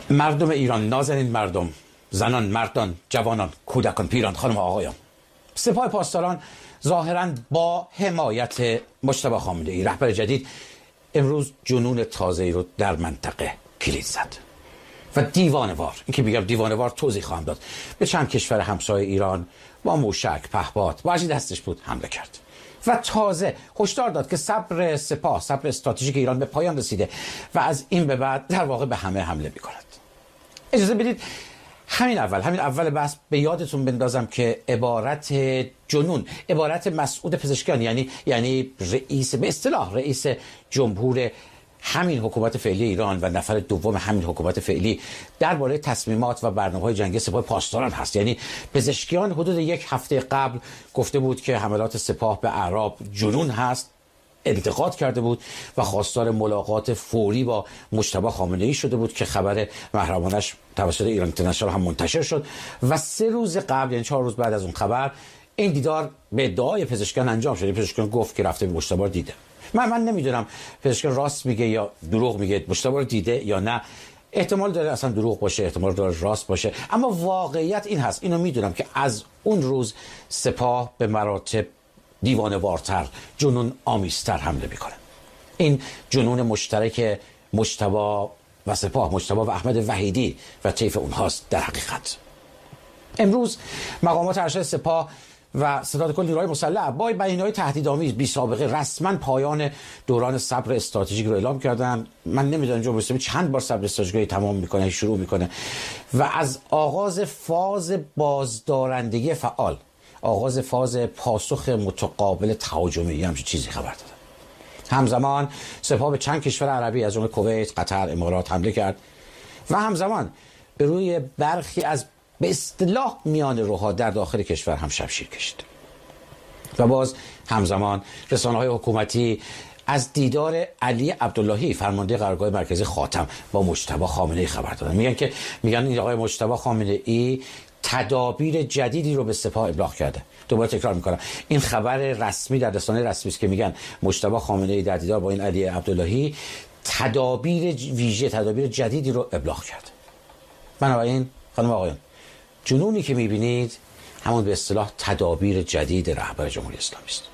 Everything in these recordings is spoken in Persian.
مردم ایران، نازنین مردم، زنان، مردان، جوانان، کودکان، پیران، خانم و آقایان، سپاه پاسداران ظاهراً با حمایت مجتبی خامنه‌ای رهبر جدید امروز جنون تازه‌ای رو در منطقه کلید زد و دیوانه‌وار، این که میگم دیوانه‌وار توضیح خواهم داد، به چند کشور همسایه ایران با موشک، پهپاد، با هرچی دستش بود حمله کرد و تازه هشدار داد که صبر سپاه، صبر استراتژیک ایران به پایان رسیده و از این به بعد در واقع به همه حمله می‌کند. اجازه بدید همین اول بحث به یادتون بندازم که عبارت جنون، عبارت مسعود پزشکیان، یعنی رئیس، به اصطلاح رئیس جمهور همین حکومت فعلی ایران و نفر دوم همین حکومت فعلی درباره تصمیمات و برنامه‌های جنگی سپاه پاسداران هست. یعنی پزشکیان حدود یک هفته قبل گفته بود که حملات سپاه به اعراب جنون هست، انتقاد کرده بود و خواستار ملاقات فوری با مجتبی خامنه‌ای شده بود که خبر محرمانش توسط ایران اینترنشنال هم منتشر شد و 3 روز قبل، یعنی 4 روز بعد از اون خبر، این دیدار به ادعای پزشکیان انجام شد. پزشکیان گفت که رفته به مجتبی رو دیده. من نمیدونم پزشکیان راست میگه یا دروغ میگه، مجتبی رو دیده یا نه. احتمال داره اصلا دروغ باشه، احتمال داره راست باشه، اما واقعیت این هست، اینو میدونم که از اون روز سپاه به مراتب دیوانه‌وارتر، جنون آمیزتر حمله میکنه. این جنون مشترک مجتبی و سپاه، مجتبی و احمد وحیدی و طیف اونهاست. در حقیقت امروز مقامات ارشد سپاه و ستاد کل نیروهای مسلح با بیانیه‌های تهدیدآمیز بی سابقه رسما پایان دوران صبر استراتژیک رو اعلام کردن. من نمیدونم جمهوری اسلامی چند بار صبر استراتژیک تمام میکنه، شروع میکنه و از آغاز فاز بازدارندگی فعال، آغاز فاز پاسخ متقابل تهاجمی همچین چیزی خبر دادن. همزمان سپاه به چند کشور عربی از جمله کویت، قطر، امارات حمله کرد و همزمان به روی برخی از به اصطلاح میان روها در داخل کشور هم شمشیر کشید. و باز همزمان رسانه‌های حکومتی از دیدار علی عبداللهی، فرمانده قرارگاه مرکزی خاتم، با مجتبی خامنه‌ای خبر دادن. میگن این آقای مجتبی خامنه‌ای تدابیر جدیدی رو به سپاه ابلاغ کرده. دوباره تکرار میکنم، این خبر رسمی در رسانه رسمی است که میگن مجتبی خامنه‌ای در دیدار با این علی عبداللهی تدابیر ویژه، تدابیر جدیدی رو ابلاغ کرده. بنابراین خانم و آقایان، جنونی که میبینید همون به اصطلاح تدابیر جدید رهبر جمهوری اسلامی است.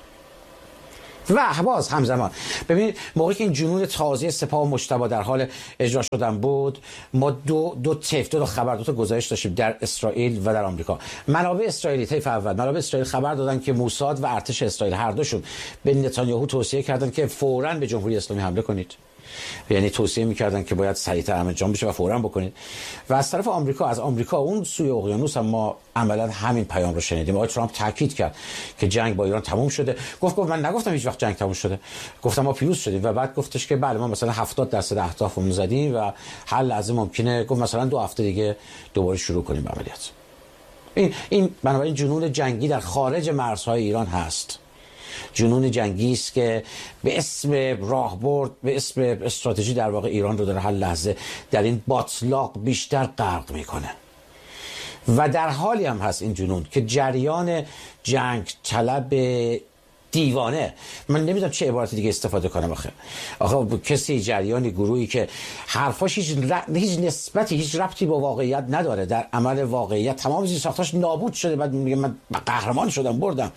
و باز همزمان ببینید موقعی که این جنون تازه سپاه و مجتبی در حال اجرا شدن بود، ما دو خبر، دو تا گزارش داشتیم در اسرائیل و در آمریکا. منابع اسرائیلی، طیف اول، منابع اسرائیل خبر دادن که موساد و ارتش اسرائیل هر دوشون به نتانیاهو توصیه کردن که فوراً به جمهوری اسلامی حمله کنید. یعنی توصیه میکردن که باید سریعتر انجام بشه و فوراً بکنید. و از طرف آمریکا، از آمریکا اون سوی اقیانوس هم ما عملاً همین پیام رو شنیدیم. آقای ترامپ تاکید کرد که جنگ با ایران تموم شده. گفت من نگفتم هیچ وقت جنگ تموم شده، گفتم ما پیروز شدیم. و بعد گفتش که بله ما مثلا 70% اهدافمون زدیم و هر لحظه ممکنه، گفت مثلا 2 هفته دیگه دوباره شروع کنیم به عملیات. این بنابراین جنون جنگی در خارج مرزهای ایران هست. جنون جنگی است که به اسم راهبرد، به اسم استراتژی در واقع ایران رو داره هر لحظه در این باطلاق بیشتر غرق میکنه. و در حالی هم هست این جنون که جریان جنگ طلب دیوانه، من نمیدونم چه عبارت دیگه استفاده کنم، آخه کسی، جریانی، گروهی که حرفاش هیچ نسبتی، هیچ ربطی با واقعیت نداره، در عمل واقعیت تمام زیر ساختاش نابود شده، بعد میگه من قهرمان شدم، بردم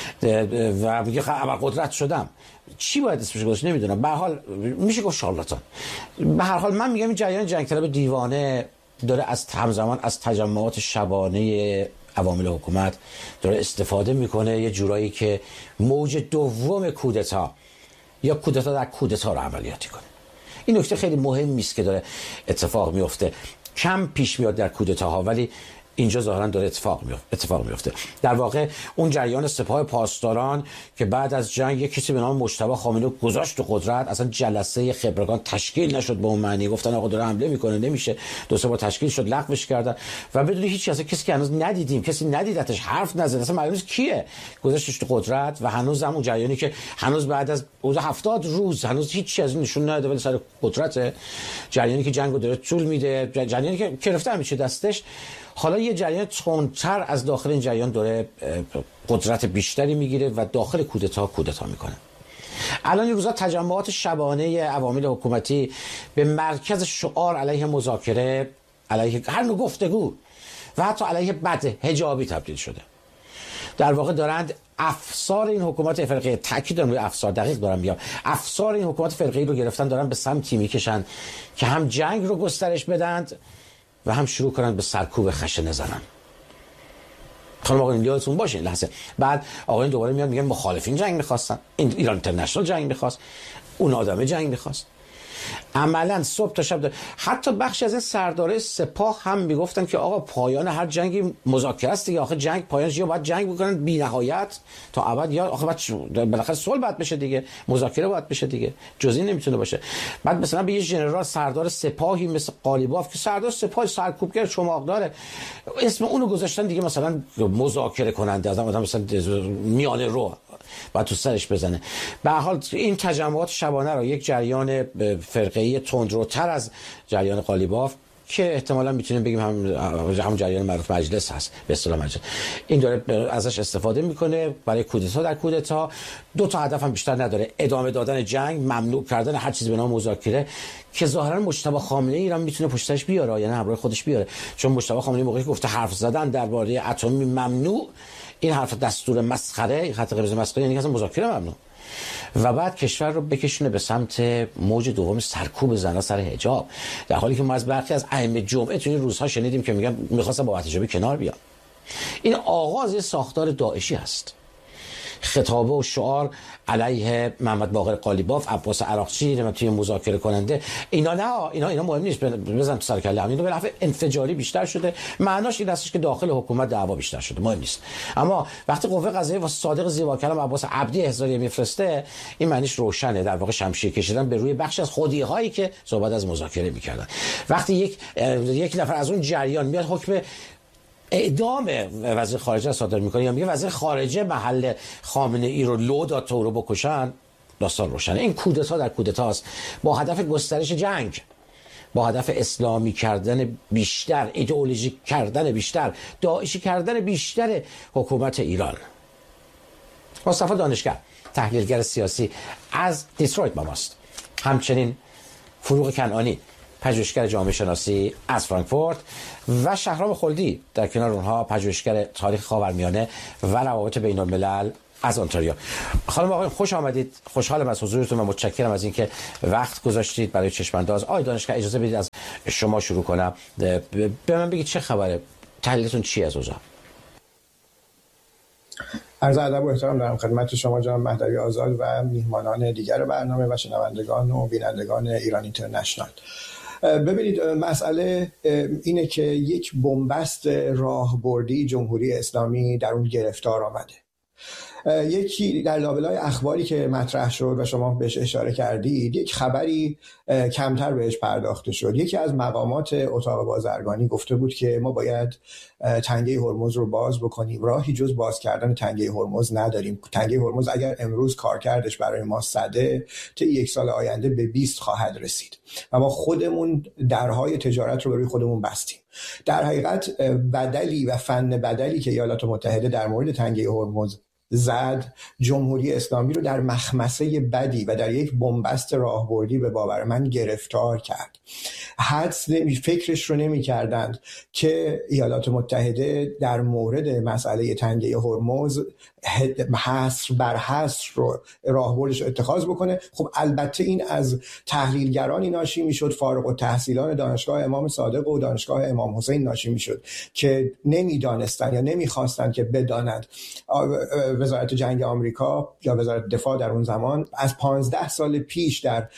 و میگه قدرت شدم. چی باید اسمش گذاشت نمیدونم. به هر حال میشه گفت شارلاتان. به هر حال من میگم این جریان جنگ طلب دیوانه داره از همزمان از تجمعات شبانه عوامل حکومت داره استفاده میکنه، یه جورایی که موج دوم کودتا یا کودتا در کودتا رو عملیاتی کنه. این نکته خیلی مهمی است که داره اتفاق میفته. کم پیش میاد در کودتاها، ولی اینجا ظاهرا داره اتفاق میفته. در واقع اون جریان سپاه پاسداران که بعد از جنگ یک کسی به نام مجتبی خامنه‌ای گذاشت تو قدرت، اصلا جلسه خبرگان تشکیل نشد به اون معنی، گفتن آقا داره حمله میکنه، نمیشه. 2-3 بار تشکیل شد، لغوش کردن و بدون هیچ کسی که هنوز ندیدیم، کسی ندیدتش، حرف نزد، اصلا معلوم نیست کیه، گذاشتش تو قدرت. و هنوز هم اون جریانی که هنوز بعد از 70 روز هنوز هیچ چیز نشون نداده ولی سر قدرت، جریانی که جنگو داره طول میده، جریانی که گرفته همیشه دستش. حالا یه جریان تندتر از داخل این جریان داره قدرت بیشتری میگیره و داخل کودتا میکنه. الان این روزا تجمعات شبانه عوامل حکومتی به مرکز شعار علیه مذاکره علیه هر نوع گفتگو و حتی علیه بد حجابی تبدیل شده. در واقع دارند افسار این حکومت فرقه، تاکید دارم روی افسار، دقیق دارم میگم، افسار این حکومت فرقه‌ای رو گرفتن، دارن به سمتی میکشن که هم جنگ رو گسترش بدند و هم شروع کنن به سرکوب خشنه زنن. خانم آقایون یادتون باشه این لحظه بعد آقایون دوباره میاد میگن مخالفین جنگ میخواستن، این ایران اینترنشنال جنگ میخواست، اون آدمه جنگ میخواست. عملا صبح تا شب حتی بخشی از این سردارای سپاه هم میگفتن که آقا پایان هر جنگی مذاکره است دیگه، آخه جنگ پایانش یا باید جنگ بکنن بی نهایت تا ابد یا آخه بالاخره صلح باید بشه دیگه، مذاکره باید بشه دیگه، جز این نمیتونه باشه. بعد مثلا به یه ژنرال سردار سپاهی مثل قالیباف که سردار سپاه سرکوبگر چماقداره، اسم اونو گذاشتن دیگه مثلا مذاکره کننده، از مثلا میانه رو بعد تو سرش بزنه. به هر حال این تجمعات شبانه رو یک جریان فرقه‌ای تندروتر از جریان قالیباف که احتمالاً میتونیم بگیم هم جریان معروف مجلس هست، به اصطلاح مجلس، این داره ازش استفاده میکنه برای کودتا. در کودتا دو تا هدف هم بیشتر نداره، ادامه دادن جنگ، ممنوع کردن هر چیز به نام مذاکره که ظاهرا مجتبی خامنه‌ای ایران میتونه پشتش بیاره، یعنی همراه خودش بیاره، چون مجتبی خامنه‌ای موقعی گفته حرف زدن درباره اتمی ممنوع، این حرف دستور مسخره، خط قرمز مسخره، یعنی اصلا مذاکره ممنوع. و بعد کشور رو بکشونه به سمت موج دوم سرکوب زنان سر حجاب، در حالی که ما از برخی از ائمه جمعه تو این روزها شنیدیم که میگن می‌خواستن با حجابی کنار بیان. این آغاز ساختار داعشی است. خطابه و شعار علیه محمد باقر قالیباف، عباس عراقچی توی مذاکره کننده، اینا مهم نیست، بزن تو سر کله همین به نفع انفجاری بیشتر شده، معناش این هستش که داخل حکومت دعوا بیشتر شده، مهم نیست. اما وقتی قوه قضاییه واسه صادق زیباکلام عباس عبدی احضاریه میفرسته، این معنیش روشنه، در واقع شمشیر کشیدن به روی بخش از خودی‌هایی که صحبت از مذاکره می‌کردن. وقتی یک نفر از اون جریان میاد حکم اعدام وزیر خارجه صادر میکنه یا میگه وزیر خارجه محل خامنه‌ای رو لو داد تو رو بکشن، داستان روشنه. این کودتا در کودتاست با هدف گسترش جنگ، با هدف اسلامی کردن بیشتر، ایدئولوژی کردن بیشتر، داعشی کردن بیشتر حکومت ایران. مصطفی دانشگر، تحلیلگر سیاسی از دیترویت با ماست. همچنین فروغ کنعانی، پژوهشگر جامعه شناسی از فرانکفورت و شهرام خلدی در کنار اونها پژوهشگر تاریخ خاورمیانه و روابط بین الملل از اونتاریو. خانم آقایون خوش آمدید، خوشحالم از حضورتون و متشکرم از اینکه وقت گذاشتید برای چشمانداز. آقای دانشگر اجازه بدید از شما شروع کنم، به من بگید چه خبره، تحلیلتون چی از اوضاع؟ عرض ادب و احترام دارم خدمت شما جناب مهدوی آزاد و میهمانان دیگر برنامه و شنوندگان و بینندگان ایران اینترنشنال. ببینید مسئله اینه که یک بنبست راهبردی جمهوری اسلامی در اون گرفتار آمده. یکی در لابلای اخباری که مطرح شد و شما بهش اشاره کردید، یک خبری کمتر بهش پرداخته شد. یکی از مقامات اتاق بازرگانی گفته بود که ما باید تنگه هرمز رو باز بکنیم، راهی جز باز کردن تنگه هرمز نداریم. تنگه هرمز اگر امروز کارکردش برای ما صده، تا یک سال آینده به 20 خواهد رسید و ما خودمون درهای تجارت رو برای خودمون بستیم. در حقیقت بدلی و فن بدلی که ایالات متحده در مورد تنگه هرمز زد، جمهوری اسلامی رو در مخمسه بدی و در یک بنبست راهبردی به باور من گرفتار کرد. فکرش رو نمی کردند که ایالات متحده در مورد مسئله تنگه هرمز حصر بر حصر رو راهبردش اتخاذ بکنه. خب البته این از تحلیلگرانی ناشی میشد، فارغ التحصیلان دانشگاه امام صادق و دانشگاه امام حسین ناشی میشد که نمیدانستن یا نمیخواستن که بدانند وزارت جنگ آمریکا یا وزارت دفاع در اون زمان از 15 سال پیش در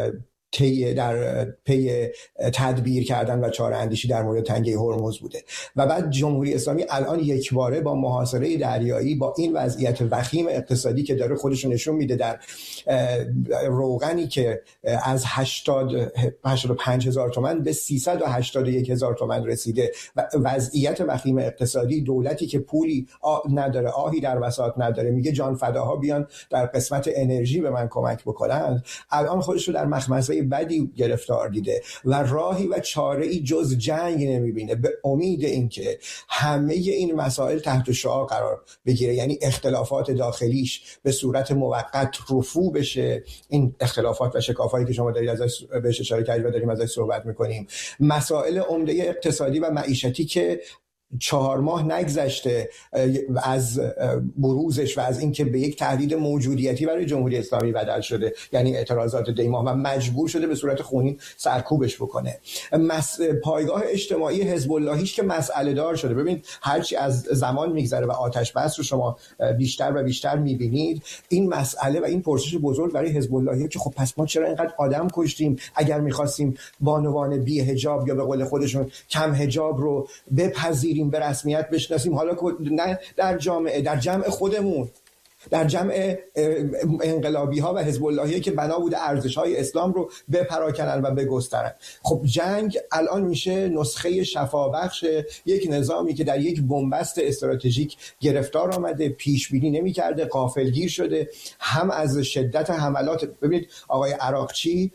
پی تدبیر کردن و چاره اندیشی در مورد تنگه هرمز بوده و بعد جمهوری اسلامی الان یکباره با محاصره دریایی، با این وضعیت وخیم اقتصادی که داره خودش رو نشون میده، در روغنی که از 85,000 تومان به 381,000 تومان رسیده و وضعیت وخیم اقتصادی، دولتی که پولی نداره، آهی در بساط نداره، میگه جان فداها بیان در قسمت انرژی به من کمک بکنن، الان خودش رو در مخمسه تجربه بدی گرفتار دیده و راهی و چاره‌ای جز جنگ نمیبینه، به امید اینکه همه این مسائل تحت شعاع قرار بگیره، یعنی اختلافات داخلیش به صورت موقت رفو بشه. این اختلافات و شکافایی که شما دارید ازش بهش اشاره کردید و داریم ازش صحبت میکنیم، مسائل عمده اقتصادی و معیشتی که 4 ماه نگذشته از بروزش و از اینکه به یک تهدید موجودیتی برای جمهوری اسلامی بدل شده، یعنی اعتراضات دیما، و مجبور شده به صورت خونین سرکوبش بکنه. پایگاه اجتماعی حزب اللهیش که مسئله دار شده. ببینید هرچی از زمان میگذره و آتش بس رو شما بیشتر و بیشتر میبینید، این مسئله و این پرسش بزرگ برای حزب اللهی که خب پس ما چرا اینقدر آدم کشتیم اگر میخواستیم بانوان بی حجاب یا به قول خودشون کم حجاب رو بپذیریم، به رسمیت بشناسیم، حالا نه در جامعه، در جمع خودمون، در جمع انقلابی ها و حزب اللهی که بنا بوده ارزش های اسلام رو بپراکنن و بگسترن. خب جنگ الان میشه نسخه شفابخش یک نظامی که در یک بنبست استراتژیک گرفتار آمده، پیش بینی نمی‌کرده، غافلگیر شده، هم از شدت حملات. ببینید آقای عراقچی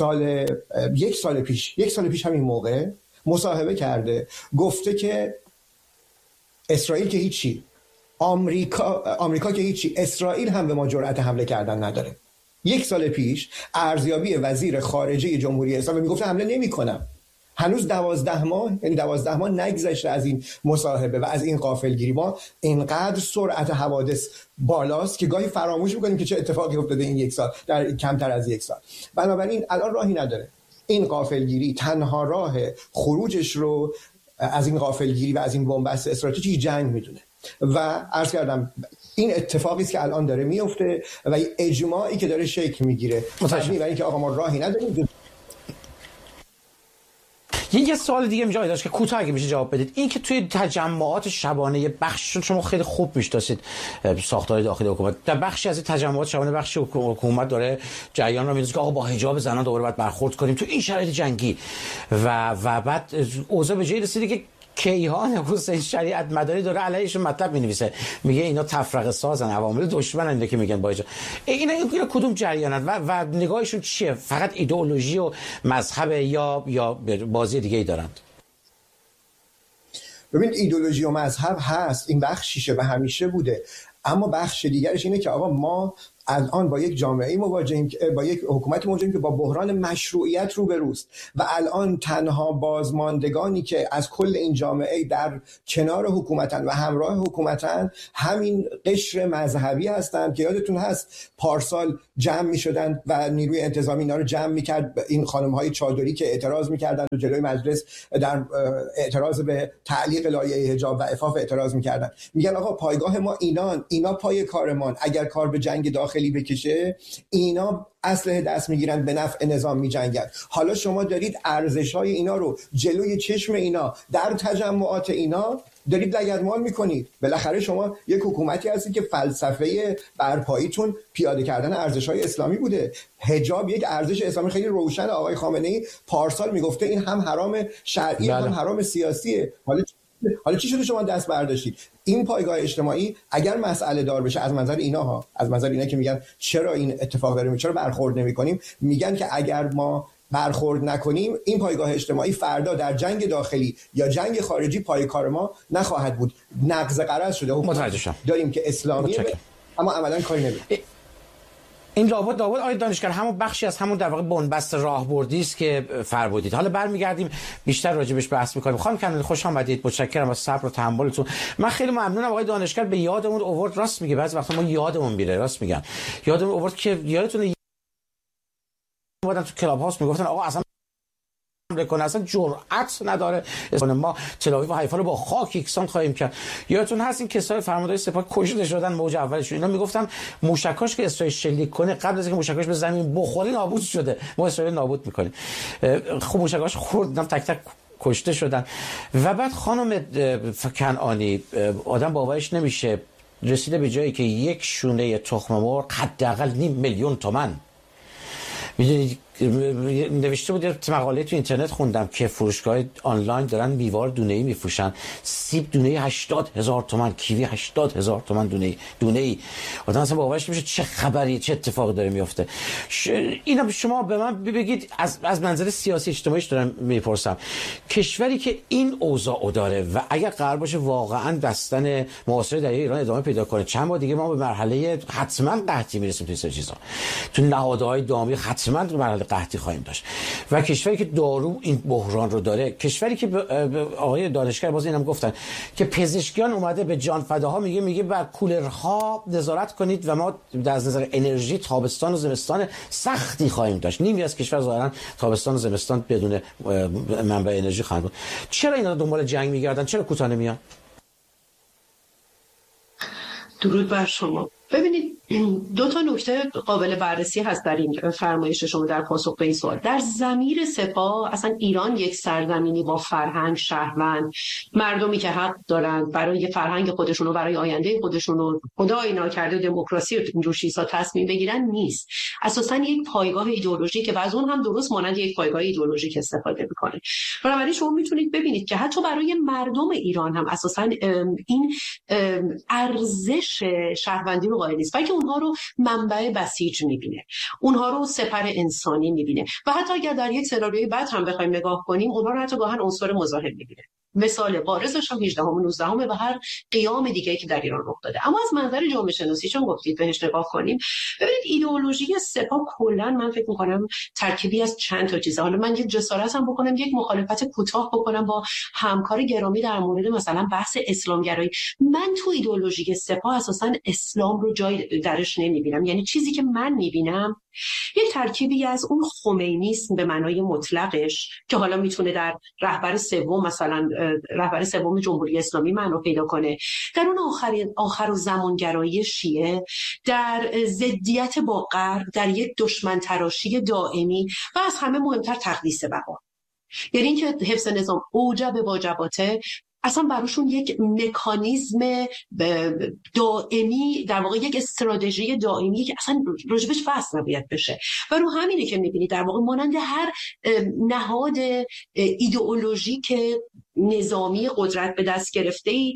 یک سال پیش همین موقع مصاحبه کرده، گفته که اسرائیل که هیچی، آمریکا که هیچی، اسرائیل هم به ما جرأت حمله کردن نداره. 1 سال پیش ارزیابی وزیر خارجه جمهوری اسلامی میگفت حمله نمی‌کنم. هنوز 12 ماه نگذشته از این مصاحبه و از این غافلگیری. ما اینقدر سرعت حوادث بالاست که گاهی فراموش می‌کنیم که چه اتفاقی افتاده این 1 سال، در کمتر از 1 سال. بنابراین الان راهی نداره. این غافلگیری تنها راه خروجش رو از این غافلگیری و از این بنبست استراتژی جنگ میدونه و عرض کردم این اتفاقی است که الان داره میفته و اجماعی که داره شکل میگیره برای اینکه آقا ما راهی نداریم. یه سوال دیگه اینجا داشت که کوتاه اگه میشه جواب بدید. این که توی تجمعات شبانه بخش شما خیلی خوب میشناسید ساختار داخلی حکومت، در بخشی از این تجمعات شبانه بخش حکومت داره جریان رو میندازه که آقا با حجاب زنان دوباره باید برخورد کنیم تو این شرایط جنگی و بعد اوضاع به جایی رسیده که کیهان حسین شریعت مداری داره علیهشون مطلب مینویسه، میگه اینا تفرقه سازن، عوامل دشمنن، اینا که میگن با اینا کدوم جریانن و نگاهشون چیه؟ فقط ایدئولوژی و مذهب یا بازی دیگه ای دارند؟ ببین ایدئولوژی و مذهب هست، این بخشیشه و همیشه بوده، اما بخش دیگرش اینه که آقا ما الان با یک جامعه مواجهیم، با یک حکومت مواجهیم که با بحران مشروعیت روبروست و الان تنها بازماندگانی که از کل این جامعه در کنار حکومتن و همراه حکومتن همین قشر مذهبی هستند که یادتون هست پارسال جمع می‌شدن و نیروی انتظامی اینا رو جمع می‌کرد، این خانم‌های چادری که اعتراض می‌کردن و جلوی مجلس در اعتراض به تعلیق لایحه حجاب و عفاف اعتراض می‌کردن. میگن آقا پایگاه ما اینا پای کارمان، اگر کار به جنگ داخلی بکشه اینا اسلحه دست میگیرن به نفع نظام میجنگن. حالا شما دارید ارزش‌های اینا رو جلوی چشم اینا در تجمعات اینا دارید لگدمال میکنید. بالاخره شما یک حکومتی هستید که فلسفه برپاییتون پیاده کردن ارزش‌های اسلامی بوده. حجاب یک ارزش اسلامی خیلی روشن. آقای خامنه‌ای پارسال میگفته این هم حرام شرعی هم حرام سیاسیه. حالا چی شده شما دست برداشتید؟ این پایگاه اجتماعی اگر مسئله دار بشه از منظر اینا که میگن چرا این اتفاق داره، چرا برخورد نمی‌کنیم، میگن که اگر ما برخورد نکنیم این پایگاه اجتماعی فردا در جنگ داخلی یا جنگ خارجی پای کار ما نخواهد بود. نقض قرض شده. متوجه داریم که اسلامیه اما عملاً کاری نمی‌کنه. این لابد آقای دانشگر همون بخشی از همون در واقع بنبست راهبردی است که فرمودید. حالا برمیگردیم بیشتر راجبش بحث می‌کنیم. خانم کنانی خوش آمدید. متشکرم از صبر و تحملتون. من خیلی ممنونم آقای دانشگر به یادمون آورد. راست میگه بعضی وقتا ما یادمون میره. راست میگن. یادمون آورد که یادتونه اومدن تو کلاب هاوس میگفتن آقا اصلا کنه اصلا جرأت نداره ما تل آویو و حیفا رو با خاک یکسان خواهیم کرد. یادتون هست این کسای فرماندهای سپاه کشته شدن موج اولش، اینا میگفتن موشکاش که اسرائیل شلیک کنه قبل از اینکه موشکاش به زمین بخوره نابود شده، ما اسرائیل نابود میکنیم. خب موشکاش خوردن تک تک کشته شدن. و بعد خانم کنعانی آدم باورش نمیشه رسیده به جایی که یک شونه تخم مرغ حداقل 500,000 تومان. میدونید نوشته بود مقاله تو اینترنت خوندم که فروشگاه آنلاین دارن میوار دونه‌ای میفروشن، سیب دونه‌ای 80,000 تومان، کیوی 80,000 تومان دونه‌ای. آدم اصلا باورش نمیشه چه خبری، چه اتفاقی داره میفته. اینا شما به من بگید، از منظر سیاسی اجتماعیش دارم میپرسم، کشوری که این اوضاع داره و اگر قرار باشه واقعا بستن محاصره دریایی ایران ادامه پیدا کنه، چند بار دیگه ما به مرحله حتما قحطی میرسیم. تو این چیزا تو نهادهای دامی حتما به مرحله قحطی خواهیم داشت. و کشوری که دارو این بحران رو داره، کشوری که آقای دانشگر باز اینم گفتن که پزشکیان اومده به جان فداها میگه بر کولرها نظارت کنید و ما در نظر انرژی تابستان و زمستان سختی خواهیم داشت. نیمی از کشور ظاهرا تابستان و زمستان بدون منبع انرژی خواهند بود. چرا اینا دنبال جنگ میگردن؟ چرا کوتاه نمیان؟ درود بر شما. ببینید دو تا نکته قابل بررسی هست در این فرمایش شما در پاسخ به این سوال. در ضمیر سپاه اصلا ایران یک سرزمینی با فرهنگ، شهروند، مردمی که حق دارند برای فرهنگ خودشون و برای آینده خودشون و خدای ناکرده دموکراسی و اینجور چیزا تصمیم بگیرن نیست. اساسا یک پایگاه ایدئولوژیک و از اون هم درست مانند یک پایگاه ایدئولوژیک استفاده میکنه. بنابراین شما میتونید ببینید که حتی برای مردم ایران هم اساسا این ارزش شهروندی رو قائل نیست، بلکه اونها رو منبع بسیج میبینه، اونها رو سپر انسانی میبینه و حتی اگر در یک سناریوی بعد هم بخوایم نگاه کنیم اونها رو حتی گاهن عنصر مزاحم میبینه. مثال بارزش هم 18 و 19 و هر قیام دیگه‌ای که در ایران رخ داده. اما از منظر جامعه شناسی چون گفتید بهش نگاه کنیم، ببینید ایدئولوژی سپاه کلا من فکر می‌کنم ترکیبی از چند تا چیزه. حالا من یک جسارتم بکنم، یک مخالفت کوتاه بکنم با همکار گرامی در مورد مثلا بحث اسلامگرایی. من تو ایدئولوژی سپاه اساسا اسلام رو جای درش نمی‌بینم. یعنی چیزی که من می‌بینم یک ترکیبی از اون خمینیسم به معنای مطلقش که حالا میتونه در رهبر سوم مثلا رهبر سوم جمهوری اسلامی معنا پیدا کنه، در اون آخر و زمانگرایی شیعه، در ضدیت با غرب، در یک دشمن تراشی دائمی و از همه مهمتر تقدیس بقا. یعنی اینکه حفظ نظام اوجب واجباته اصلا براشون یک مکانیزم دائمی، در واقع یک استراتژی دائمی که اصلا راجبش بحث نباید بشه. و رو همینه که میبینید در واقع مانند هر نهاد ایدئولوژی که نظامی قدرت به دست گرفته‌ای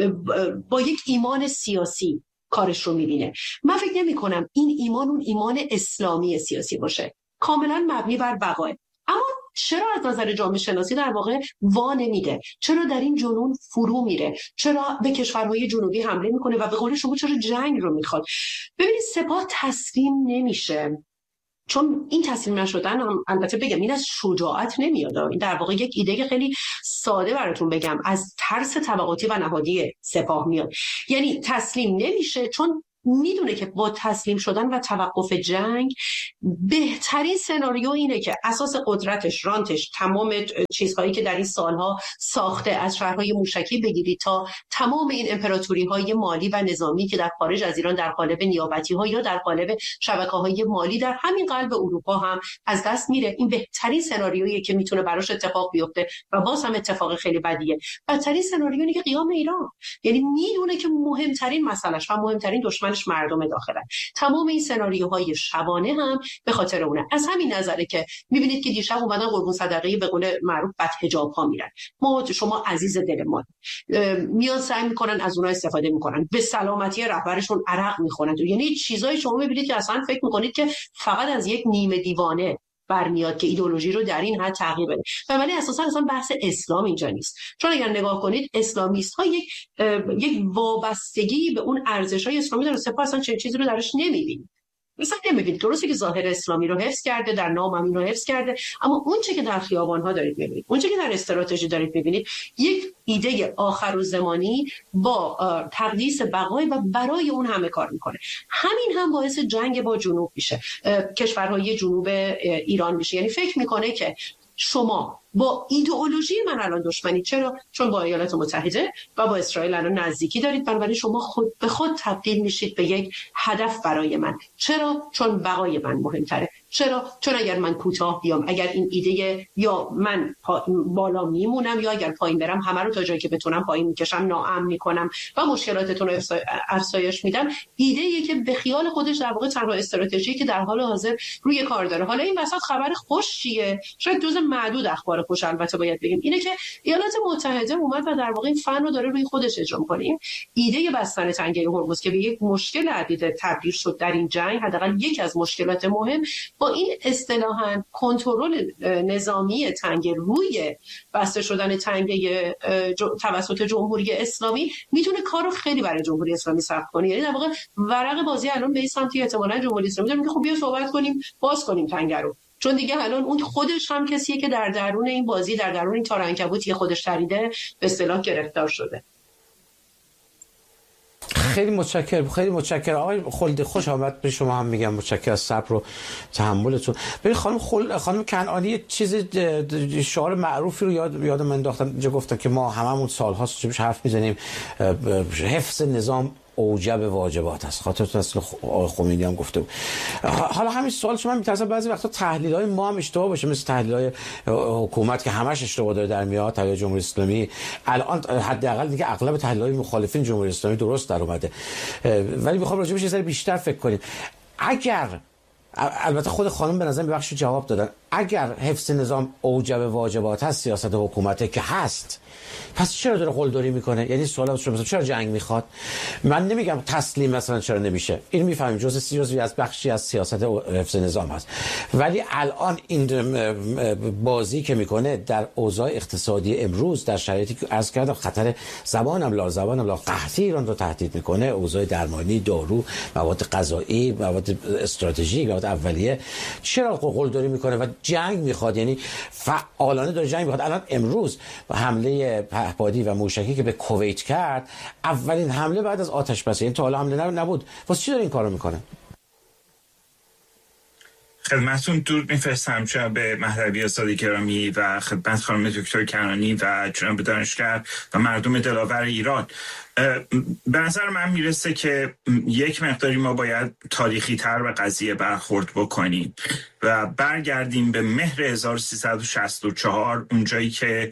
با یک ایمان سیاسی کارش رو میبینه. من فکر نمی کنم این ایمان اون ایمان اسلامی سیاسی باشه، کاملا مبنی بر بقای. اما چرا از نظر جامعه شناسی در واقع وا نمیده؟ چرا در این جنون فرو میره؟ چرا به کشورهای جنوبی حمله میکنه و به قول شما چرا جنگ رو میخواد؟ ببینید سپاه تسلیم نمیشه، چون این تسلیم نشدن هم البته بگم این از شجاعت نمیاد، این در واقع یک ایده خیلی ساده براتون بگم از ترس طبقاتی و نهادی سپاه میاد. یعنی تسلیم نمیشه چون میدونه که با تسلیم شدن و توقف جنگ بهترین سناریو اینه که اساس قدرتش، رانتش، تمام چیزهایی که در این سالها ساخته، از شهرهای موشکی بگیرید تا تمام این امپراتوری‌های مالی و نظامی که در خارج از ایران در قالب نیابتی‌ها یا در قالب شبکه‌های مالی در همین قلب اروپا هم از دست میره. این بهترین سناریویی که میتونه براش اتفاق بیفته و باز هم اتفاق خیلی بدیه. بدترین سناریو اینه که قیام ایران، یعنی میدونه که مهمترین مسئله‌اش و مهمترین دشمنش مردم داخلن. تمام این سناریوهای شبانه هم به خاطر اونه. از همین نظره که میبینید که دیشب اومدن قربون صدقه به قول معروف بدحجاب ها میرن. شما عزیز دل ما میان سعی میکنن از اونها استفاده میکنن، به سلامتی رهبرشون عرق میخورن. یعنی چیزایی شما میبینید که اصلا فکر میکنید که فقط از یک نیمه دیوانه برمیاد که ایدئولوژی رو در این حد تغییر بده. ولی اساسا بحث اسلام اینجا نیست، چون اگر نگاه کنید اسلامیست ها یک وابستگی به اون ارزش‌های اسلامی داره. سپاه اصلا چه چیزی رو درش نمی‌بینید. مثلا نمی‌بینید درسته که ظاهر اسلامی رو حفظ کرده، در نام هم رو حفظ کرده، اما اون چه که در خیابان‌ها دارید می‌بینید، اون چه که در استراتژی دارید می‌بینید، یک ایده آخرالزمانی با تقدیس بقای و برای اون همه کار می‌کنه. همین هم باعث جنگ با جنوب میشه، کشورهای جنوب ایران میشه. یعنی فکر می‌کنه که شما با ایدئولوژی من الان دشمنی. چرا؟ چون با ایالات متحده و با اسرائیل الان نزدیکی دارید، بنابراین شما خود به خود تبدیل میشید به یک هدف برای من. چرا؟ چون بقای من مهمتره. چرا؟ چون اگر من کوتاه بیام، اگر این ایده یا من بالا میمونم یا اگر پایین برم همه رو تا جایی که بتونم پایین میکشم، ناامن میکنم و مشکلاتتون رو افزایش میدم. ایده‌ایه که به خیال خودش در واقع تنها استراتژی که در حال حاضر روی کار داره. حالا این وسط خبر خوش چیه؟ شاید جزء معدود اخبار خوش البته باید بگیم، اینه که ایالات متحده اومد و در واقع این فن رو داره روی خودش اجرا می‌کنه. این ایده بستن تنگه هرمز که به یک مشکل عدید تبدیل شد در این جنگ، حداقل یکی از مشکلات مهم، با این اصطلاحاً کنترل نظامی تنگه روی بسته شدن تنگه توسط جمهوری اسلامی میتونه کارو خیلی برای جمهوری اسلامی سخت کنه. یعنی در واقع ورق بازی الان به این سمتی احتمالاً جمهوری اسلامی داره میگه خب بیا صحبت کنیم، باز کنیم تنگه رو، چون دیگه الان اون خودش هم کسیه که در درون این بازی، در درون این تار عنکبوتی خودش تریده به اصطلاح گرفتار شده. خیلی متشکرم آقای خلدی، خوش آمد به شما هم میگم، متشکرم از صبر و تحملتون. ببین خانم کنعانی چیز شعار معروفی رو یادم من انداختن اینجا، گفتن که ما هممون سال‌هاست چه حرف میزنیم حفظ نظام اوجب واجبات است. خاطرتون از خمینی هم گفته بود. حالا همین سوال شما میترسم بعضی وقتا تحلیل‌های ما هم اشتباه باشه، مثل تحلیل‌های حکومت که همش اشتباه داره در میاد، تحلیل جمهوری اسلامی. الان حداقل دیگه اغلب تحلیل‌های مخالفین جمهوری اسلامی درست در اومده، ولی میخوام راجع بهش یه ذره بیشتر فکر کنیم. اگر البته خود خانم به نظر بخش جواب دادن، اگر حفظ نظام اوجب واجبات هست سیاست حکومته که هست، پس چرا داره قلدری میکنه؟ یعنی سوال مثلا چرا جنگ میخواد؟ من نمیگم تسلیم مثلا چرا نمیشه، این میفهمیم جزئی از بخشی از سیاست حفظ نظام هست، ولی الان این بازی که میکنه در اوضاع اقتصادی امروز، در شرایطی که عرض کردم خطر زبانم لا قحطی ایران رو تهدید میکنه، اوضاع درمانی، دارو، مواد غذایی، مواد استراتژیک، مواد اولیه، چرا قلدری میکنه و جنگ میخواد؟ یعنی فعالانه داره جنگ میخواد. الان امروز حمله پهپادی و موشکی که به کویت کرد، اولین حمله بعد از آتش بسی، این تا حالا حمله نبود. واسه چی داره این کارو میکنه؟ خدمتتون درود میفرستم جناب مهدوی آزاد گرامی و خدمت خانم دکتر کنعانی و جناب دانشگر و مردم دلاور ایران. به نظر من میرسه که یک مقداری ما باید تاریخی تر به قضیه برخورد بکنیم و برگردیم به مهر 1364، اونجایی که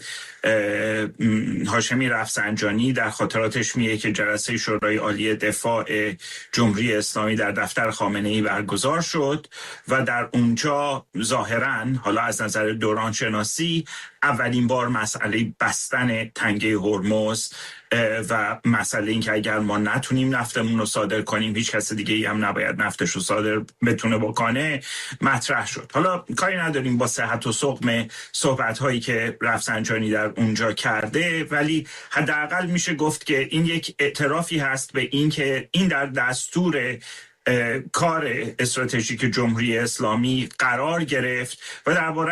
هاشمی رفسنجانی در خاطراتش میگه که جلسه شورای عالی دفاع جمهوری اسلامی در دفتر خامنه‌ای برگزار شد و در اونجا ظاهراً حالا از نظر دوران شناسی اولین بار مسئله بستن تنگه هرمز و مسئله این که اگر ما نتونیم نفتمون رو صادر کنیم، هیچ کس دیگه ای هم نباید نفتش رو صادر بتونه بکنه، مطرح شد. حالا کاری نداریم با صحت و سقم صحبت هایی که رفسنجانی در اونجا کرده، ولی حداقل میشه گفت که این یک اعترافی هست به این که این در دستور کار استراتژیک جمهوری اسلامی قرار گرفت و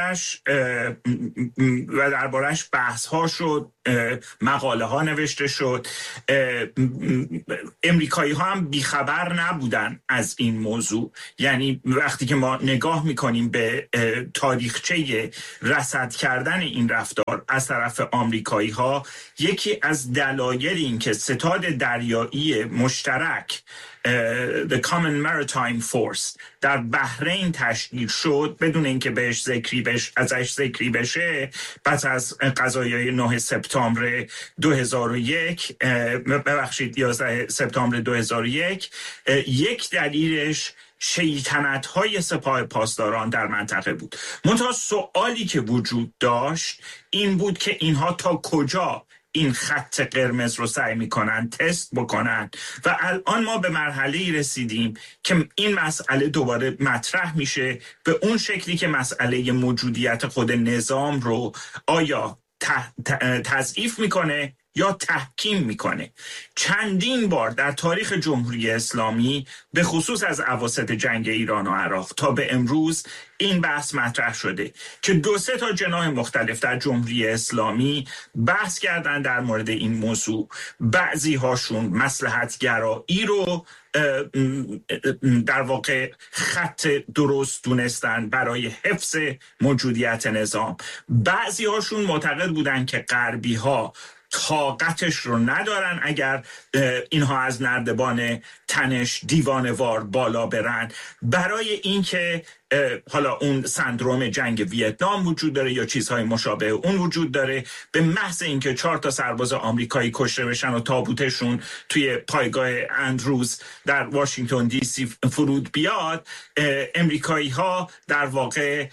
دربارش بحث ها شد، مقاله ها نوشته شد. امریکایی ها هم بیخبر نبودن از این موضوع. یعنی وقتی که ما نگاه میکنیم به تاریخچه رصد کردن این رفتار از طرف آمریکایی ها، یکی از دلایل این که ستاد دریایی مشترک The Common Maritime Force در بحرین تشکیل شد بدون اینکه ازش ذکری بشه، پس از قضایای 9 سپتامبر 2001 11 سپتامبر 2001، یک دلیلش شیطنت‌های سپاه پاسداران در منطقه بود. منتها سوالی که وجود داشت این بود که اینها تا کجا این خط قرمز رو سعی میکنن تست بکنن و الان ما به مرحله‌ای رسیدیم که این مسئله دوباره مطرح میشه به اون شکلی که مسئله موجودیت خود نظام رو آیا تضعیف میکنه یا تحکیم میکنه. چندین بار در تاریخ جمهوری اسلامی به خصوص از اواسط جنگ ایران و عراق تا به امروز این بحث مطرح شده که 2-3 تا جناح مختلف در جمهوری اسلامی بحث کردن در مورد این موضوع. بعضی هاشون مصلحت گرایی رو در واقع خط درست دونستن برای حفظ موجودیت نظام، بعضی هاشون معتقد بودن که غربی ها طاقتش رو ندارن اگر اینها از نردبان تنش دیوانه‌وار بالا برن، برای اینکه حالا اون سندروم جنگ ویتنام وجود داره یا چیزهای مشابه اون وجود داره، به محض اینکه 4 تا سرباز آمریکایی کشته بشن و تابوتشون توی پایگاه اندروز در واشنگتن دی سی فرود بیاد، امریکایی ها در واقع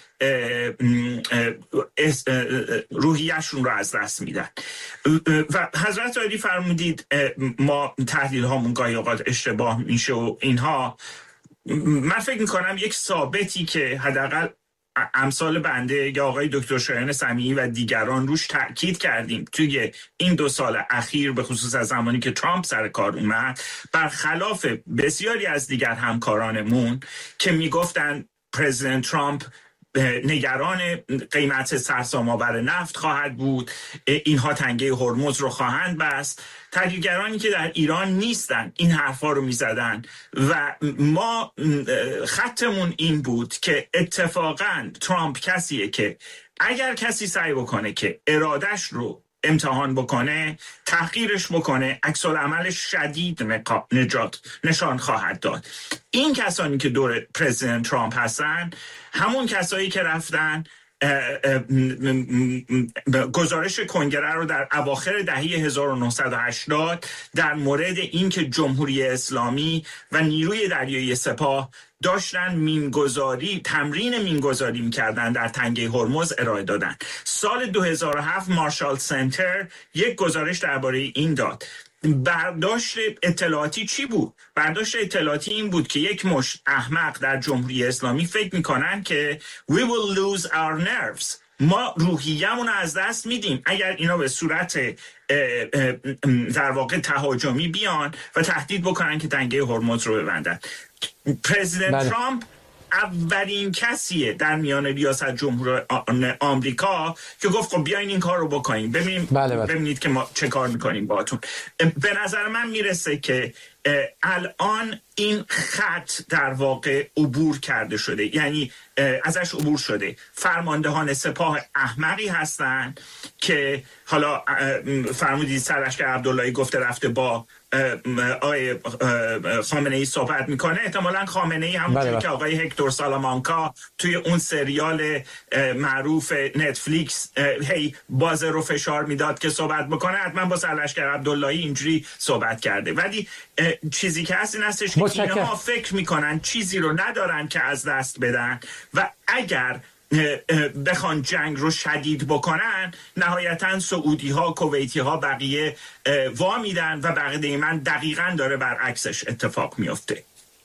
روحیه‌شون رو از دست میدن. و حضرت عالی فرمودید ما تحلیل هامون گاهی اوقات اشتباه میشه و اینها. من فکر میکنم یک ثابتی که حداقل امثال بنده یا آقای دکتر شایان سمیعی و دیگران روش تأکید کردیم توی این 2 سال اخیر، به خصوص از زمانی که ترامپ سر کار اومد، برخلاف بسیاری از دیگر همکارانمون که میگفتن پرزیدنت ترامپ نگران قیمت سرسام‌آور نفت خواهد بود، اینها تنگه هرمز رو خواهند بست، تحلیلگرانی که در ایران نیستن این حرفا رو میزدن و ما خطمون این بود که اتفاقاً ترامپ کسیه که اگر کسی سعی بکنه که ارادش رو امتحان بکنه، تحقیرش بکنه، عکس العملش شدید نشان خواهد داد. این کسانی که دور پرزیدنت ترامپ هستن همون کسایی که رفتن گزارش کنگره رو در اواخر دهه 1980 در مورد اینکه جمهوری اسلامی و نیروی دریایی سپاه داشتن تمرین مینگذاری میکردن در تنگه هرمز ارائه دادن. سال 2007 مارشال سنتر یک گزارش درباره این داد. برداشت اطلاعاتی چی بود؟ برداشت اطلاعاتی این بود که یک مشت احمق در جمهوری اسلامی فکر میکنن که we will lose our nerves، ما روحیه‌مون رو از دست میدیم اگر اینا به صورت در واقع تهاجمی بیان و تهدید بکنن که تنگه هرمز رو ببندن. پرزیدنت ترامپ اولین کسیه در میان ریاست جمهور آمریکا که گفت خب بیاین این کار رو بکنیم، ببینید که ما چه کار میکنیم باهاتون. به نظر من میرسه که الان این خط در واقع عبور کرده شده، یعنی ازش عبور شده. فرماندهان سپاه احمقی هستن که حالا فرمودید سرلشکر عبداللهی گفته رفته با آقای خامنه ای صحبت میکنه. احتمالاً خامنه ای همونجوری که آقای هکتور سالامانکا توی اون سریال معروف نتفلیکس هی بازه رو فشار میداد که صحبت بکنه، حتما با سرلشکر عبداللهی اینجوری صحبت کرده. ولی چیزی که هست این هستش که اینها فکر میکنن چیزی رو ندارن که از دست بدن و اگر بخوان جنگ رو شدید بکنن نهایتاً سعودی ها، کویتی ها، بقیه وا میدن و بقیه من دقیقاً داره برعکسش اتفاق میفته.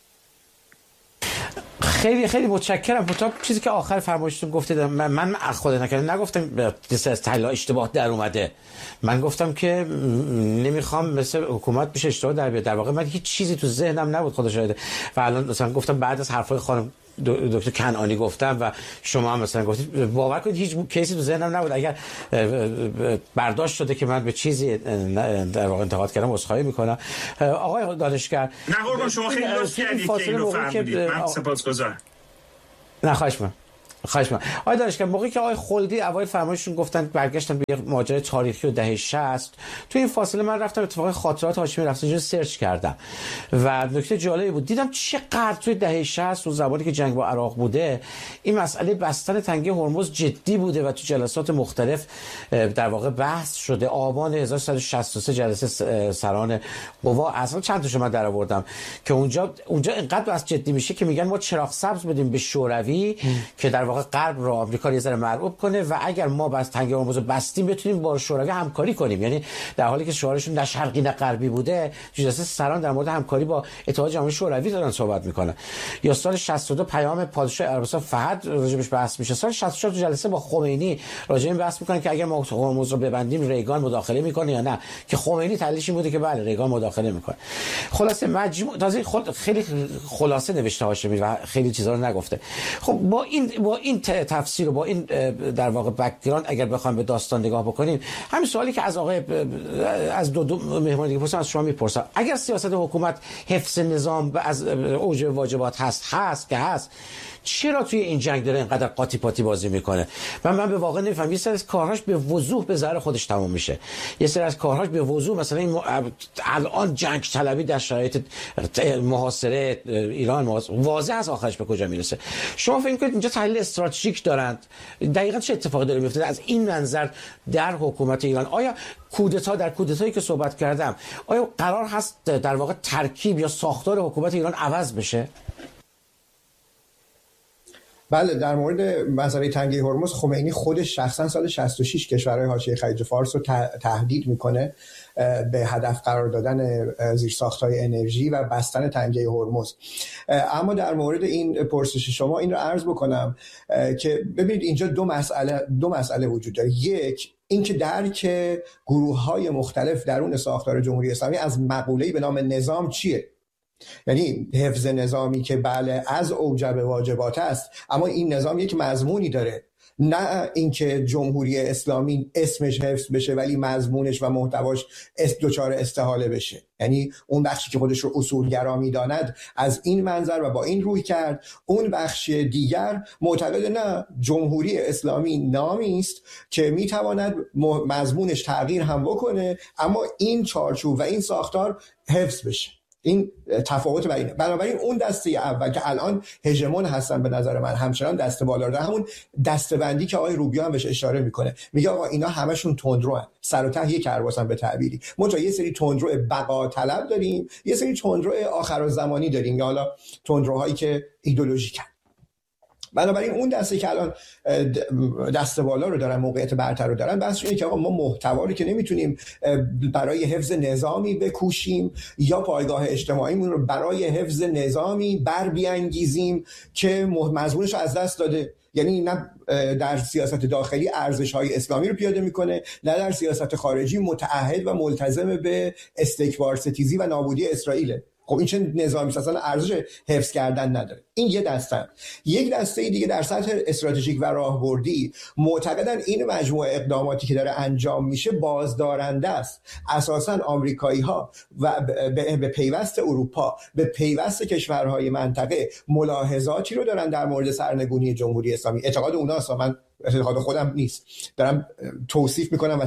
خیلی خیلی متشکرم. تا چیزی که آخر فرمایشتون گفتید من خود نگفتم تحلیل اشتباه در اومده، من گفتم که نمیخوام مثل حکومت بشه اشتباه در بیاد. در واقع من هیچ چیزی تو ذهنم نبود، خدا شاهده. و الان مثلا گفتم بعد از حرفای خانم دکتر کنعانی گفتم و شما هم مثلا گفتید، باور کنید هیچ کیسی تو ذهنم نبود. اگر برداشت شده که من به چیزی در واقع انتقاد کردم عذرخواهی میکنم. آقای دانشگر نه قربان شما خیلی لطف کردید که اینو فرمودید، من سپاسگزارم. نه خواهش من. آقای دانشگر، موقعی که آقای خلدی اوایل فرمایششون گفتن برگشتن به یک ماجرای تاریخی و دهه 60، تو این فاصله من رفتم اتفاقا خاطرات هاشمی رفسنجانی سرچ کردم و نکته جالبی بود، دیدم چقدر توی دهه 60 و زمانی که جنگ با عراق بوده این مسئله بستن تنگه هرمز جدی بوده و تو جلسات مختلف در واقع بحث شده. آبان 1363 جلسه سران قوا اصلا چند تاشو من در آوردم که اونجا اینقدر بحث جدی میشه که میگن ما چراغ سبز بدیم به شوروی که در واقع غرب رو آمریکا یه ذره مرعوب کنه و اگر ما بس تنگه هرمز رو بستیم بتونیم با شوروی همکاری کنیم. یعنی در حالی که شعارشون نه شرقی نه غربی بوده، جلسه سران در مورد همکاری با اتحاد جماهیر شوروی دارن صحبت میکنن. یا سال 62 پیام پادشاه عربستان فهد راجبش بحث میشه. سال 64 تو جلسه با خمینی راجع این بحث میکنن که اگر ما هرمز رو ببندیم ریگان مداخله میکنه یا نه، که خمینی تحلیلش این بوده که بله ریگان مداخله میکنه. خلاصه مجموع خیلی خلاصه نوشته هاشمی و خیلی چیزا رو نگفته. خب با با این تفسیر و با این در واقع بک‌گراند اگر بخوایم به داستان نگاه بکنیم، همین سوالی که از آقای از دو مهمان دیگه پرسیدم از شما میپرسم، اگر سیاست حکومت حفظ نظام از اوج واجبات هست که هست، چرا توی این جنگ داره اینقدر قاطی پاتی بازی میکنه؟ من به واقع نمیفهمم. یه سری از کارهاش به وضوح به ضرر خودش تموم میشه، یه سری از کارهاش به وضوح، مثلا این الان جنگ طلبی در شرایط محاصره ایران واضح از آخرش به کجا میرسه. شما فکر می‌کنید اینجا تحلیل استراتژیک دارند؟ دقیقاً چه اتفاقی داره میفته از این منظر در حکومت ایران؟ آیا در کودتایی که صحبت کردم، آیا قرار هست در واقع ترکیب یا ساختار حکومت ایران عوض بشه؟ بله، در مورد مسئله تنگه هرمز، خمینی خودش شخصا سال 66 کشورهای حاشیه خلیج فارس رو تهدید میکنه به هدف قرار دادن زیرساخت‌های انرژی و بستن تنگه هرمز. اما در مورد این پرسش شما این رو عرض بکنم که ببینید اینجا دو مسئله وجود داره. یک، اینکه درک گروه‌های مختلف درون ساختار جمهوری اسلامی از مقوله‌ای به نام نظام چیه. یعنی حفظ نظامی که بله از اوجب واجبات است، اما این نظام یک مضمونی داره، نه اینکه جمهوری اسلامی اسمش حفظ بشه ولی مضمونش و محتواش دچار استحاله بشه. یعنی اون بخشی که خودش رو اصولگرا می‌داند از این منظر و با این روی کرد، اون بخش دیگر معتقد نه، جمهوری اسلامی نامی است که میتواند مضمونش تغییر هم بکنه اما این چارچوب و این ساختار حفظ بشه. این تفاوت بینه. بنابراین اون دسته اول که الان هژمون هستن به نظر من، همچنان دسته بالا داره، همون دسته‌بندی که آقای روبیو هم بهش اشاره میکنه، میگه آقا اینا همشون تندروان، سر و ته یک کرباسن به تعبیری. ما یه سری تندرو بقا طلب داریم، یه سری تندرو آخرالزمانی داریم، یا حالا تندروهایی که ایدئولوژیکن. بنابراین اون دسته که الان دست بالا رو دارن، موقعیت برتر رو دارن، بحث اینه که آقا ما محتوا رو که نمیتونیم برای حفظ نظامی بکوشیم یا پایگاه اجتماعیمون رو برای حفظ نظامی بر بیانگیزیم که مضمونش رو از دست داده. یعنی نه در سیاست داخلی ارزش‌های اسلامی رو پیاده میکنه، نه در سیاست خارجی متعهد و ملتزم به استکبار ستیزی و نابودی اسرائیل. خب این چه نظامی اصلا ارزش حفظ کردن نداره. این یه دسته. یک دسته دیگه در سطح استراتژیک و راهبردی معتقدن این مجموعه اقداماتی که داره انجام میشه بازدارنده است. اساسا آمریکایی‌ها و به پیوست اروپا، به پیوست کشورهای منطقه ملاحظاتی رو دارن در مورد سرنگونی جمهوری اسلامی. اعتقاد اوناست، من اعتقاد خودم نیست، دارم توصیف میکنم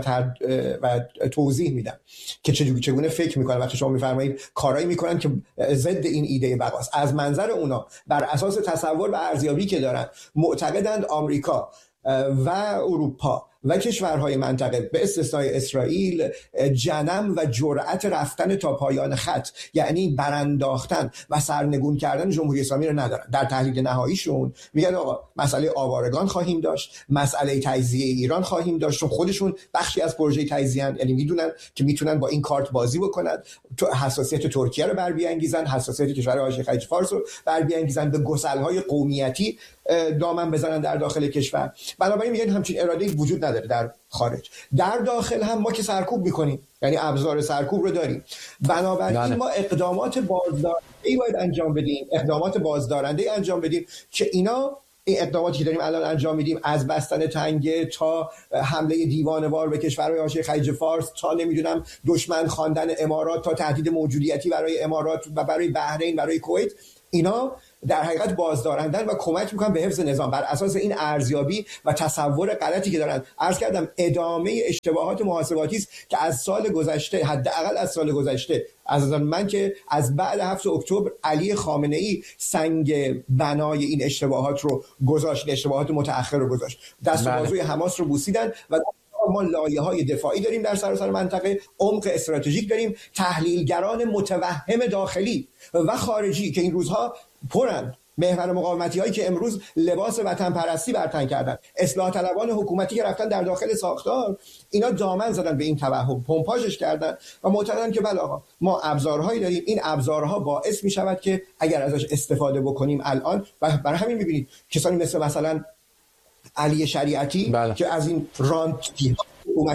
و توضیح میدم که چگونه فکر میکنم. وقتی شما میفرمایید کارایی میکنن که ضد این ایده بقاست، از منظر اونا بر اساس تصور و ارزیابی که دارن معتقدند آمریکا و اروپا و کشورهای منطقه به استثنای اسرائیل جنم و جرأت رفتن تا پایان خط، یعنی برانداختن و سرنگون کردن جمهوری اسلامی رو ندارن. در تحلیل نهاییشون میگن آقا مسئله آوارگان خواهیم داشت، مسئله تجزیه ایران خواهیم داشت، چون خودشون بخشی از پروژه تجزیه ان، یعنی میدونن که میتونن با این کارت بازی بکنن، حساسیت ترکیه رو بر بیانگیزن، حساسیت کشورهای حاشیه خلیج فارس رو بر بیانگیزن، به گسل‌های قومیتی دامن بزنن در داخل کشور. بنابراین میگن همچین اراده‌ای وجود نداره در خارج. در داخل هم ما که سرکوب میکنیم، یعنی ابزار سرکوب رو داریم. بنابراین ما اقدامات بازدارنده‌ای باید انجام بدیم، اقدامات بازدارنده‌ای انجام بدیم که این اقداماتی که داریم الان انجام میدیم، از بستن تنگه تا حمله دیوانه‌وار به کشورهای حاشیه خلیج فارس، تا نمیدونم دشمن خواندن امارات، تا تهدید موجودیتی برای امارات و برای بحرین، برای کویت، اینا در حقیقت بازدارندن و کمک میکنن به حفظ نظام. بر اساس این ارزیابی و تصور غلطی که دارن، عرض کردم ادامه اشتباهات محاسباتی است که از سال گذشته، حداقل از سال گذشته، از من که از بعد 7 اکتبر علی خامنه‌ای سنگ بنای این اشتباهات رو گذاشت، اشتباهات متأخر رو گذاشت، دست و بازوی حماس رو بوسیدن و ما لایه‌های دفاعی داریم در سراسر منطقه، عمق استراتژیک داریم، تحلیلگران متوهم داخلی و خارجی که این روزها پرند، محور مقاومتی هایی که امروز لباس وطن پرستی بر تن کردن، اصلاح طلبان حکومتی که رفتن در داخل ساختار، اینا دامن زدن به این توهم، پمپاژش کردن و معتقدن که بله آقا ما ابزارهایی داریم، این ابزارها باعث می شود که اگر ازش استفاده بکنیم الان، و برای همین می‌بینید کسانی مثلا علی شریعتی که از این رانت حکومتی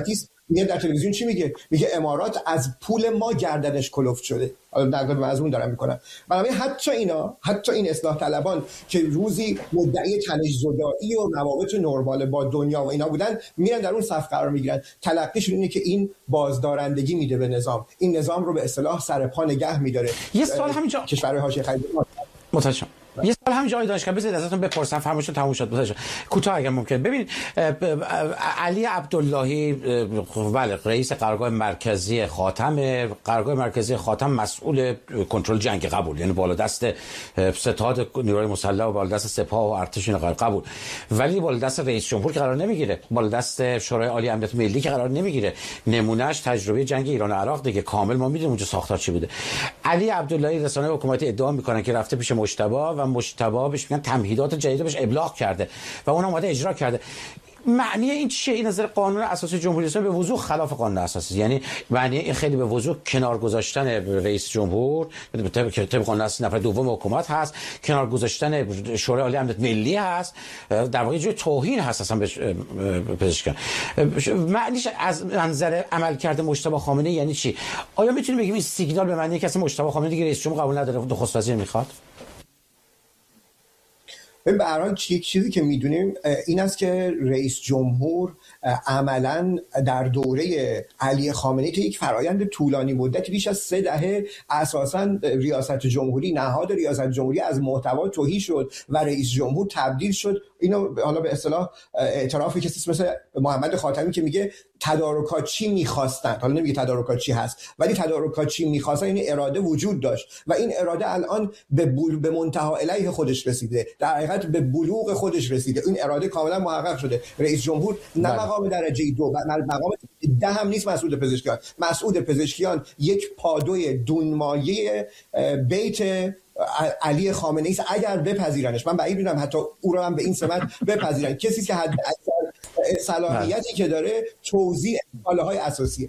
میاد در تلویزیون چی میگه؟ میگه امارات از پول ما گردنش کلفت شده. حالا نقد من از اون دارم میکنم. بنابراین حتی این اصلاح طلبان که روزی مدعی تنش زدایی و روابط نرمال با دنیا و اینا بودن، میرن در اون صف قرار میگیرن. تلقیشون اینه که این بازدارندگی میده به نظام، این نظام رو به اصطلاح سر پا نگه میداره. یه سوال همینجا کشورهای حاشیه خلیج متشکرم. یه سوال همینجا آقای دانشگاه بذارید ازتون بپرسم، فرمایش تموم شد. متوجه کوتاه اگر ممکن. ببینید علی عبداللهی بله رئیس قرارگاه مرکزی خاتم مسئول کنترل جنگ قبول، یعنی بالا دست ستاد نیروی مسلح و بالا دست سپاه و ارتش اینا قبول، ولی بالا دست رئیس جمهور که قرار نمیگیره، بالا دست شورای عالی امنیت ملی که قرار نمیگیره. نمونهش تجربه جنگ ایران و عراق دیگه، کامل ما میدونیم اونجا ساختار چی بوده. علی عبداللهی رسانه حکومتی ادعا میکنن که رفته پیش مجتبی و مجتبی بهش میگن تمهیدات جدید بهش ابلاغ کرده و اون اومده اجرا کرده. معنی این چیه؟ این نظر قانون اساسی جمهوری اسلامی به وضوح خلاف قانون اساسی، یعنی معنی این خیلی به وضوح کنار گذاشتن رئیس جمهور طبق قانون اساسی نفر دوم حکومت هست، کنار گذاشتن شورای عالی امنیت ملی هست، در واقع جای توهین هست اصلا به پزشکان. معنیش از منظر عملکرد مجتبی خامنه‌ای یعنی چی؟ آیا میتونیم بگیم این سیگنال به معنی کسی مجتبی خامنه‌ای دیگه رئیس جمهور قبول نداره، نخست وزیر میخواد؟ به هر حال چیزی که میدونیم این است که رئیس جمهور عملاً در دوره علی خامنه‌ای تا یک فرایند طولانی مدتی بیش از 3 دهه اساساً ریاست جمهوری، نهاد ریاست جمهوری از محتوا تهی شد و رئیس جمهور تبدیل شد. اینو حالا به اصطلاح اعتراف کسی مثل محمد خاتمی که میگه تدارکات چی می‌خواستند، حالا نمیگه تدارکات چی هست، ولی تدارکات چی می‌خواستن، این اراده وجود داشت و این اراده الان به منتها الیه خودش رسیده، در حقیقت به بلوغ خودش رسیده. این اراده کاملا محقق شده. رئیس جمهور نه مقام درجه 2 مقام 10 هم نیست مسعود پزشکیان. مسعود پزشکیان یک پادوی دونمایه بیت علی خامنه‌ای است اگر بپذیرنش. من بعید می‌دونم حتی او رو هم به این سمت بپذیرن. کسی که حد صلاحیتی که داره توزیع کالاهای اساسیه.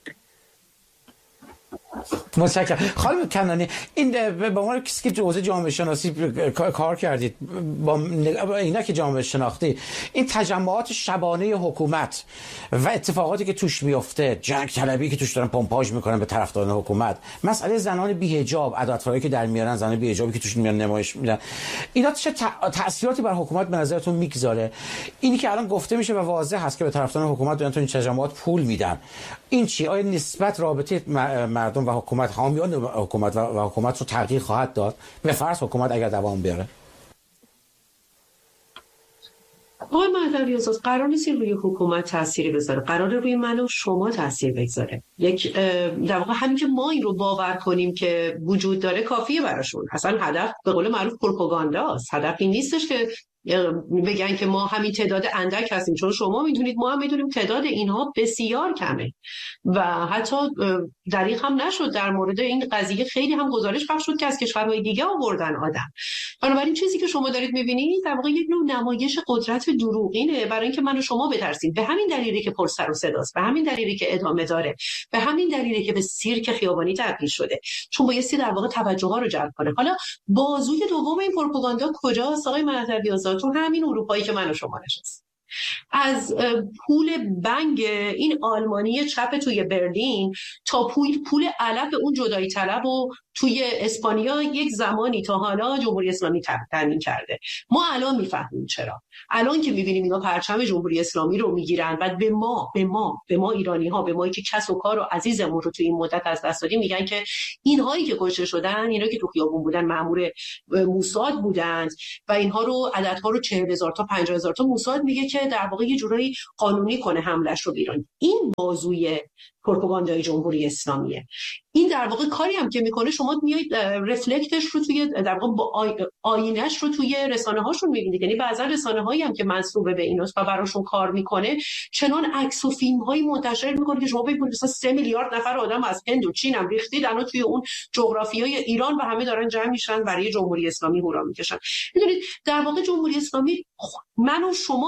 متشکرم. خانم کنانی، این به عنوان کسی که حوزه جامعه شناسی کار کردید، با اینا که جامعه شناختی، این تجمعات شبانه حکومت و اتفاقاتی که توش میفته، جنگ طلبی که توش دارن پمپاژ میکنن به طرفداران حکومت، مسئله زنان بی‌حجاب، عدالت‌فرایی که در میارن، زنان بی‌حجابی که توش میان نمایش میدن، اینا چه تأثیراتی بر حکومت به نظرتون میگذاره؟ اینی که الان گفته میشه و واضح هست که به طرفداران حکومت دارن تو این تجمعات پول میدن، این چی؟ آیا نسبت رابطه مردم و حکومت، حامیان حکومت و حکومت رو تغییر خواهد داد؟ به فرض حکومت اگر دوام بیاره. آقای مهدوی عزاز، قرار نیست روی حکومت تأثیری بذاره، قراره روی من و شما تأثیر بگذاره. در واقع همین که ما این رو باور کنیم که وجود داره کافیه براشون. اصلا هدف به قول معروف پروپاگانداست. هدف این نیستش که بگن که ما همین تعداد اندک هستیم، چون شما میدونید، ما هم میدونیم تعداد اینها بسیار کمه و حتی دریغ هم نشد در مورد این قضیه. خیلی هم گزارش پخش شد که از کشورهای دیگه آوردن آدم. بنابراین چیزی که شما دارید میبینید در واقع یک نوع نمایش قدرت دروغینه برای اینکه من و شما بترسیم. به همین دلیلی که پر سر و صداست، به همین دلیلی که ادامه داره، به همین دلیلی که به سیرک خیابانی تبدیل شده، چون بایستی در واقع توجه ها رو جلب کنه. حالا بازوی دوم این پروپاگاندا کجاست آقای مهدوی عزاز؟ تو همین اروپایی که من و شما نشستیم. از پول بنگ این آلمانی چپ توی برلین تا پول علف اون جدایی طلب و توی اسپانیا یک زمانی تا حالا جمهوری اسلامی تامین کرده. ما الان میفهمیم چرا. الان که میبینیم اینا پرچم جمهوری اسلامی رو میگیرن و به ما ایرانی ها، به ما که کس و کار و عزیزمون رو توی این مدت از دست دادیم، میگن که اینهایی که کشته شدن، اینا که تو خیابون بودن مأمور موساد بودند و اینها رو عددها رو 40,000 تا 50,000 تا موساد میگه که در واقع یه جورایی قانونی کنه حملش رو بیرون. این بازوی پروپاگاندای جمهوری اسلامیه. این در واقع کاری هم که میکنه، شما میایید رفلکتش رو توی در واقع با آینه‌اش رو توی رسانه‌هاشون می‌بینید. یعنی بعضا رسانه‌هایی هم که منسوب به ایناست و براشون کار میکنه، چنان عکس و فیلم‌هایی منتشر میکنه که شما ببینید مثلا 3 میلیارد نفر آدم از هند و چین هم ریختید الان توی اون جغرافیای ایران و همه دارن جمع میشن برای جمهوری اسلامی هورا میکشن. میدونید در واقع جمهوری اسلامی من و شما